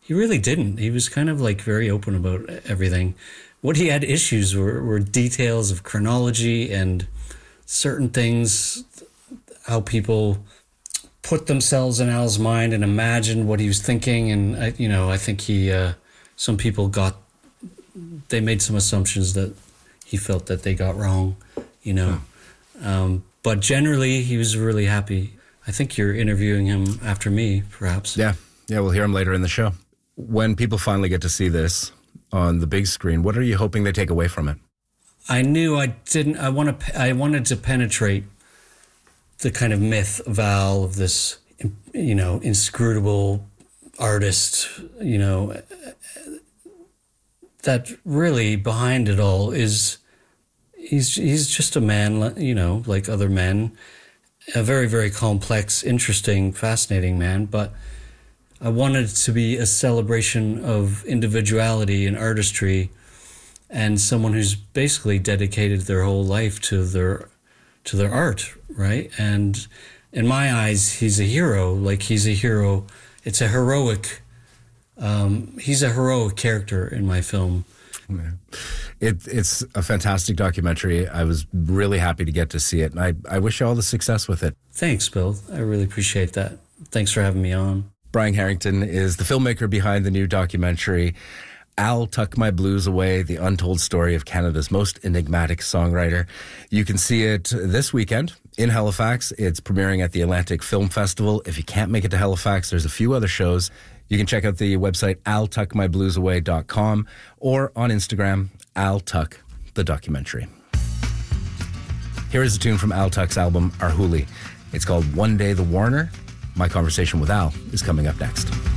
He really didn't. He was kind of like very open about everything. What he had issues were details of chronology and certain things, how people put themselves in Al's mind and imagined what he was thinking. And, I think some people they made some assumptions that he felt that they got wrong, But generally, he was really happy. I think you're interviewing him after me, perhaps. Yeah, we'll hear him later in the show. When people finally get to see this on the big screen, what are you hoping they take away from it? I knew I wanted to penetrate the kind of myth of Al, of this, inscrutable artist, that really behind it all is he's just a man, like other men, a very, very complex, interesting, fascinating man. But I wanted it to be a celebration of individuality and artistry, and someone who's basically dedicated their whole life to their art, right? And in my eyes, he's a hero. Like, he's a hero. It's a heroic. He's a heroic character in my film. It's a fantastic documentary. I was really happy to get to see it, and I wish you all the success with it. Thanks, Bill. I really appreciate that. Thanks for having me on. Brian Harrington is the filmmaker behind the new documentary, I'll Tuck My Blues Away, the untold story of Canada's most enigmatic songwriter. You can see it this weekend in Halifax. It's premiering at the Atlantic Film Festival. If you can't make it to Halifax, there's a few other shows. You can check out the website I'llTuckMyBluesAway.com or on Instagram, Al Tuck, the documentary. Here is a tune from Al Tuck's album, Arhoolie. It's called One Day the Warner. My conversation with Al is coming up next.